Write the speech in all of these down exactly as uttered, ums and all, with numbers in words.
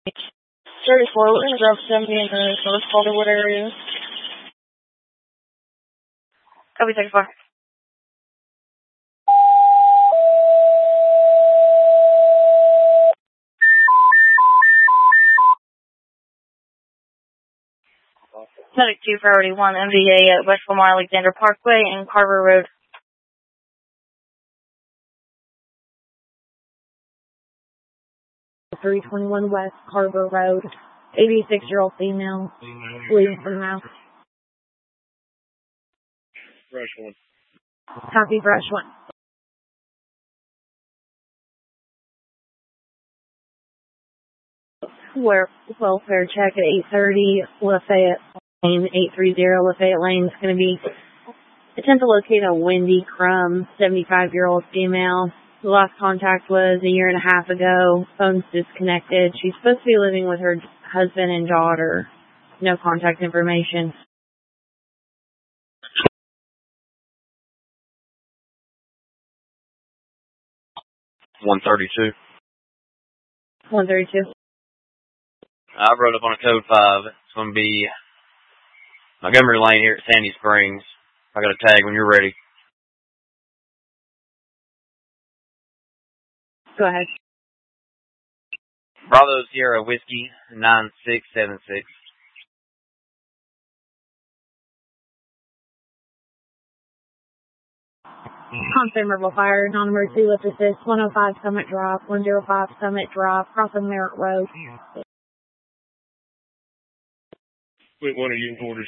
thirty-four, we're going to drop seventy in the North Calderwood area. Copy, thirty-four. Medic two, priority one, M V A at West Lamar Alexander Parkway and Carver Road. three twenty-one West Carver Road, eighty-six-year-old female, bleeding from the mouth. Fresh one. Copy, fresh one. Where welfare check at eight thirty, Lafayette Lane, eight thirty Lafayette Lane. It's going to be attempt to locate a Wendy Crum, seventy-five-year-old female. The last contact was a year and a half ago. Phone's disconnected. She's supposed to be living with her husband and daughter. No contact information. one thirty-two. one thirty-two. I wrote up on a code five. It's going to be Montgomery Lane here at Sandy Springs. I got a tag when you're ready. Go ahead. Bravo Sierra Whiskey nine six seven six. Constant verbal fire, non-emergency lift assist, one oh five Summit Drop, one oh five Summit Drop, crossing Merritt Road. Wait, what are you orders?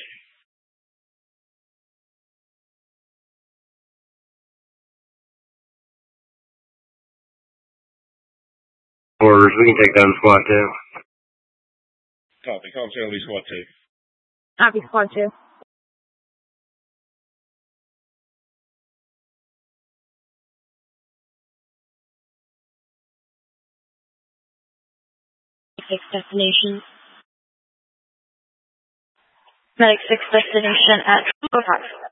Orders, we can take down squad two. Copy, call L B squad two. Copy, squad two. Six destination. Medic six destination at oh five.